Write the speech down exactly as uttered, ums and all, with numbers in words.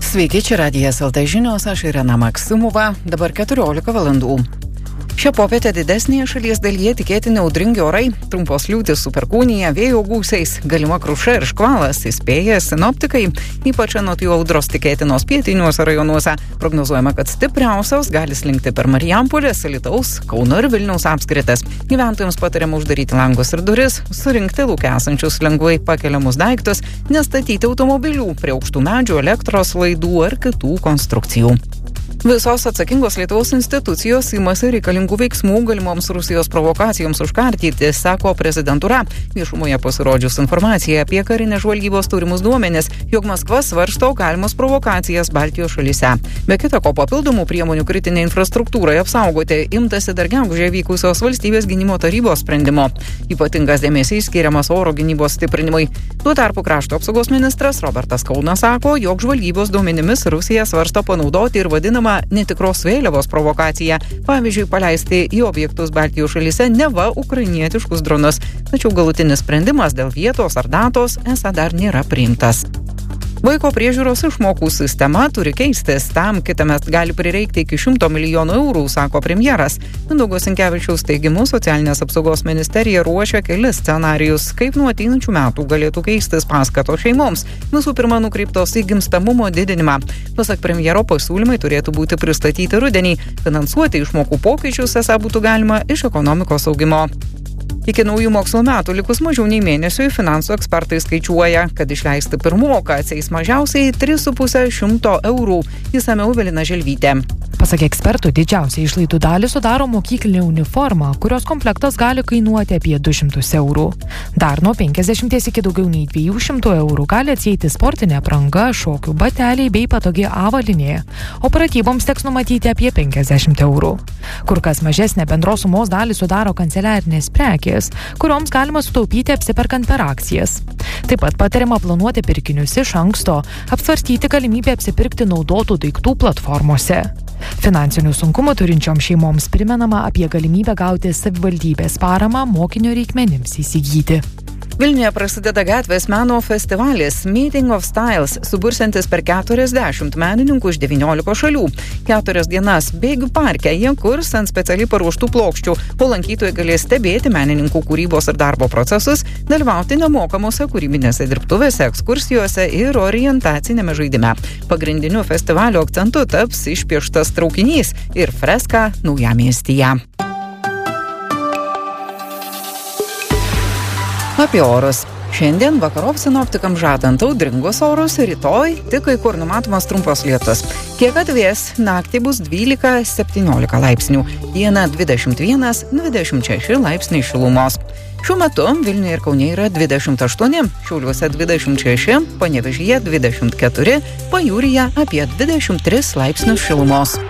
Sveiki, čia Radijas L T žinios, aš Irena Maksimova, dabar keturiolika valandų. Šią popietę didesnėje šalies dalyje tikėtini audringi orai, trumpos liūtys su perkūnija, vėjo gūsiais, galima kruša ir škvalas, įspėja sinoptikai, ypač anot jų audros tikėtinos pietiniuose rajonuose. Prognozuojama, kad stipriausios gali slinkti per Marijampolės, Alytaus, Kauno ir Vilniaus apskritis. Gyventojams patariama uždaryti langus ir duris, surinkti lauke esančius lengvai pakeliamus daiktus, nestatyti automobilių prie aukštų medžių, elektros laidų ar kitų konstrukcijų. Visos atsakingos Lietuvos institucijos imasi reikalingų veiksmų galimoms Rusijos provokacijoms užkardyti, sako prezidentūra. Viešumoje pasirodžius informacija apie karinės žvalgybos turimus duomenis, jog Maskva svarsto galimas provokacijas Baltijos šalyse. Be kita ko, papildomų priemonių kritinė infrastruktūrai apsaugoti imtasi dar gegužę vykusios valstybės gynimo tarybos sprendimo. Ypatingas dėmesys skiriamas oro gynybos stiprinimui. Tuo tarpu krašto apsaugos ministras Robertas Kaunas sako, jog žvalgybos duomenimis Rusija svarsto panaudoti ir vadinamą netikros vėliavos provokaciją, pavyzdžiui, paleisti į objektus Baltijos šalyse neva ukrainietiškus dronus. Tačiau galutinis sprendimas dėl vietos ar datos esą dar nėra priimtas. Vaiko priežiūros išmokų sistema turi keistis. Tam kitąmet gali prireikti iki šimto milijonų eurų, sako premjeras. Mindaugo Sinkevičiaus teigimu, socialinės apsaugos ministerija ruošia kelis scenarijus, kaip nuo ateinančių metų galėtų keistis paskatos šeimoms. Visų pirma, nukreiptos į gimstamumo didinimą. Pasak premjero, pasiūlymai turėtų būti pristatyti rudenį. Finansuoti išmokų pokyčius esą būtų galima iš ekonomikos augimo. Iki naujų mokslo metų likus mažiau nei mėnesiui finansų ekspertai skaičiuoja, kad išleisti pirmoką atsieis mažiausiai tris su puse šimto eurų. Išsamiau Evelina Želvytė. Pasak ekspertų, didžiausią išlaidų dalį sudaro mokyklinė uniforma, kurios komplektas gali kainuoti apie du šimtus eurų. Dar nuo penkiasdešimties iki daugiau nei dviejų šimtų eurų gali atsieiti sportinė apranga, šokių bateliai bei patogi avalynė, o pratyboms teks numatyti apie penkiasdešimt eurų. Kur kas mažesnė bendros sumos dalį sudaro kanceliarinės prekės, kurioms galima sutaupyti apsiperkant per akcijas. Taip pat patariama planuoti pirkinius iš anksto, apsvarstyti galimybę apsipirkti naudotų daiktų platformose. Finansinių sunkumų turinčioms šeimoms primenama apie galimybę gauti savivaldybės paramą mokinio reikmenims įsigyti. Vilniuje prasideda gatvės meno festivalis Meeting of Styles, subursiantis per keturiasdešimt menininkų iš devyniolikos šalių. Keturias dienas bėgių parke jie kurs ant specialiai paruoštų plokščių, o lankytojai galės stebėti menininkų kūrybos ir darbo procesus, dalyvauti nemokamose kūrybinėse dirbtuvėse, ekskursijose ir orientacinėme žaidime. Pagrindiniu festivalio akcentu taps išpieštas traukinys ir freska Naujamiestyje. Apie orus. Šiandien vakarop sinoptikams žadant audringus orus, rytoj tik kai kur numatomas trumpas lietus. Kiek atvės, naktį bus dvylika septyniolika laipsnių, dieną dvidešimt vienas dvidešimt šeši laipsniai šilumos. Šiuo metu Vilniuje ir Kaune yra dvidešimt aštuoni, Šiauliuose dvidešimt šeši, Panevėžyje dvidešimt keturi, Pajūryje apie dvidešimt tris laipsnius šilumos.